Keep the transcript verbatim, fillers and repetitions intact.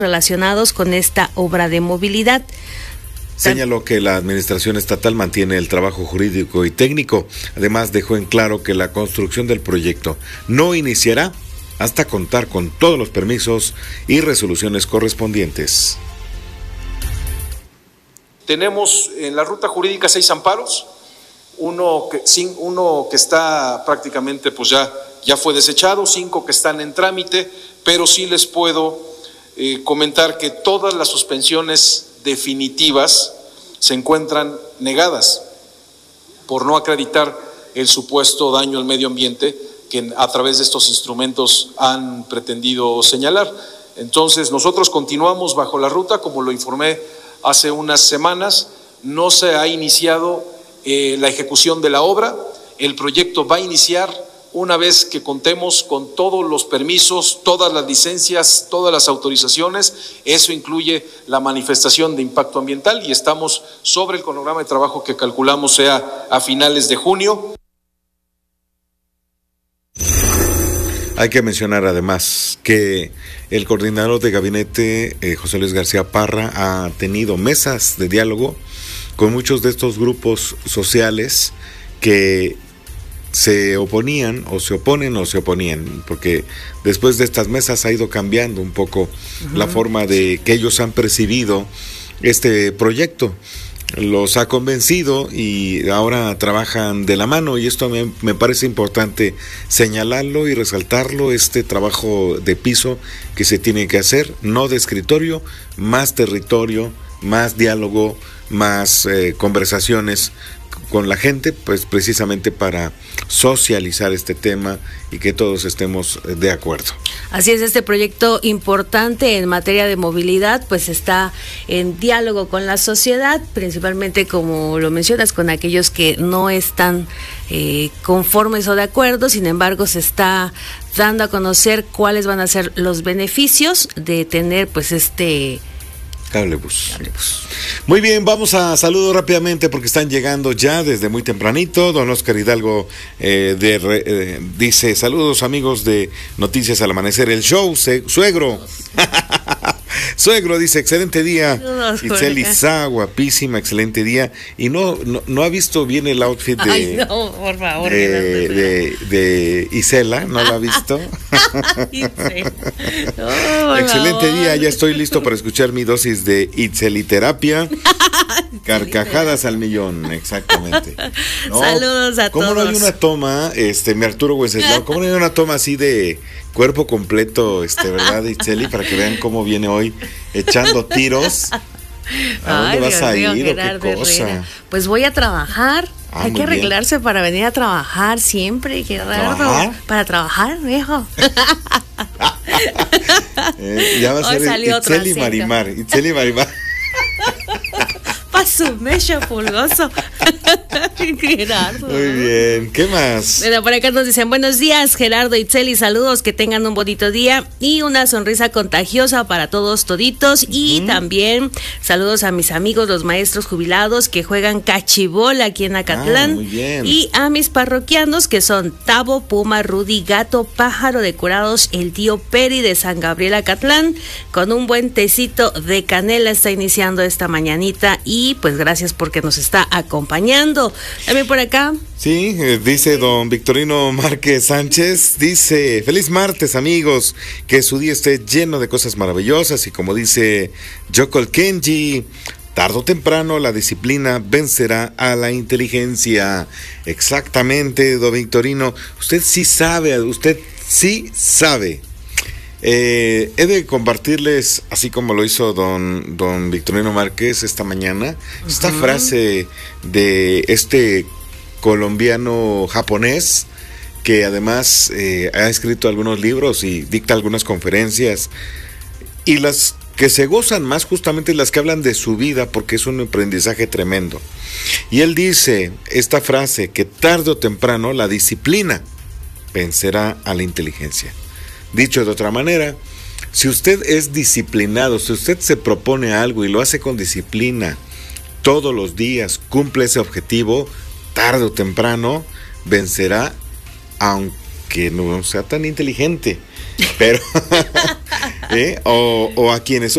relacionados con esta obra de movilidad. Señaló que la administración estatal mantiene el trabajo jurídico y técnico. Además, dejó en claro que la construcción del proyecto no iniciará hasta contar con todos los permisos y resoluciones correspondientes. Tenemos en la ruta jurídica seis amparos, uno que, uno que está prácticamente pues ya, ya fue desechado, cinco que están en trámite, pero sí les puedo eh, comentar que todas las suspensiones definitivas se encuentran negadas por no acreditar el supuesto daño al medio ambiente que a través de estos instrumentos han pretendido señalar. Entonces nosotros continuamos bajo la ruta, como lo informé hace unas semanas, no se ha iniciado eh, la ejecución de la obra, el proyecto va a iniciar una vez que contemos con todos los permisos, todas las licencias, todas las autorizaciones. Eso incluye la manifestación de impacto ambiental y estamos sobre el cronograma de trabajo que calculamos sea a finales de junio. Hay que mencionar además que el coordinador de gabinete, eh, José Luis García Parra, ha tenido mesas de diálogo con muchos de estos grupos sociales que se oponían o se oponen o se oponían, porque después de estas mesas ha ido cambiando un poco uh-huh. la forma de que ellos han percibido este proyecto. Los ha convencido y ahora trabajan de la mano, y esto me, me parece importante señalarlo y resaltarlo, este trabajo de piso que se tiene que hacer, no de escritorio, más territorio, más diálogo, más eh, conversaciones con la gente, pues precisamente para socializar este tema y que todos estemos de acuerdo. Así es, este proyecto importante en materia de movilidad pues está en diálogo con la sociedad, principalmente como lo mencionas, con aquellos que no están eh, conformes o de acuerdo. Sin embargo, se está dando a conocer cuáles van a ser los beneficios de tener pues este Cablebus. Cablebus. Muy bien, vamos a saludos rápidamente porque están llegando ya desde muy tempranito. Don Oscar Hidalgo eh, de, eh, dice, saludos amigos de Noticias al Amanecer, el show, se, suegro. Suegro dice, excelente día. Itzel Izá, guapísima, excelente día. Y no, no, no ha visto bien el outfit de, Ay, no, por favor, de, de, de Isela, ¿no lo ha visto? No, excelente favor. día, ya estoy listo para escuchar mi dosis de Itzeliterapia. Carcajadas al millón, exactamente. No, saludos a ¿cómo todos. ¿Cómo no hay una toma, este, mi Arturo Wenceslao, cómo no hay una toma así de cuerpo completo, este, verdad, Itzeli, para que vean cómo viene hoy echando tiros? ¿A Ay, dónde vas Dios a mío, ir Gerardo o qué cosa? Herrera. Pues voy a trabajar. Ah, Hay que arreglarse bien para venir a trabajar siempre, Gerardo. ¿Trabajar? Para trabajar, viejo. eh, ya va a ser Itzeli Marimar. Itzeli Marimar. Su mecha fulgoso. Gerardo. Muy bien, ¿qué más? Bueno, por acá nos dicen, buenos días, Gerardo, Itzeli, saludos, que tengan un bonito día y una sonrisa contagiosa para todos toditos. Y uh-huh. también saludos a mis amigos, los maestros jubilados que juegan cachibol aquí en Acatlán. Ah, muy bien. Y a mis parroquianos que son Tavo, Puma, Rudy, Gato, Pájaro de Curados, el tío Peri de San Gabriel Acatlán, con un buen tecito de canela está iniciando esta mañanita. Y pues gracias porque nos está acompañando. También por acá. Sí, eh, dice don Victorino Márquez Sánchez, dice, feliz martes amigos, que su día esté lleno de cosas maravillosas y como dice Yokol Kenji, tarde o temprano la disciplina vencerá a la inteligencia. Exactamente, don Victorino, usted sí sabe, usted sí sabe. Eh, he de compartirles, así como lo hizo don, don Victorino Márquez esta mañana, uh-huh. esta frase de este colombiano japonés que además eh, ha escrito algunos libros y dicta algunas conferencias, y las que se gozan más justamente las que hablan de su vida porque es un aprendizaje tremendo. Y él dice esta frase, que tarde o temprano la disciplina vencerá a la inteligencia. Dicho de otra manera, si usted es disciplinado, si usted se propone algo y lo hace con disciplina todos los días, cumple ese objetivo, tarde o temprano vencerá, aunque no sea tan inteligente, pero ¿eh? o, o a quienes